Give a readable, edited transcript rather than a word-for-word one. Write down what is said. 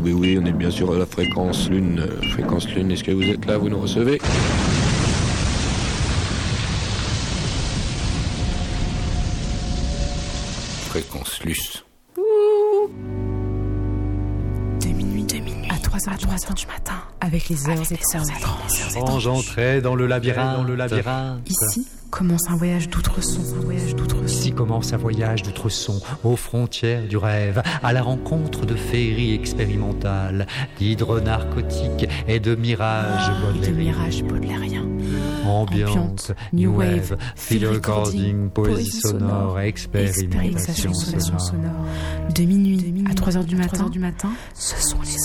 Oui, on est bien sûr à la fréquence lune. Fréquence lune, est-ce que vous êtes là, vous nous recevez? Fréquence luce. De minuit à 3h du matin, avec les heures étranges. J'entrais dans le labyrinthe. Ici commence un voyage d'outre-son. Ici commence un voyage d'outre-son, aux frontières du rêve, à la rencontre de féeries expérimentales, d'hydronarcotiques et de mirages baudelairiens. Ambiante, new wave, field recording, poésie sonore, expérimentation sonore. De minuit à 3h du matin, ce sont les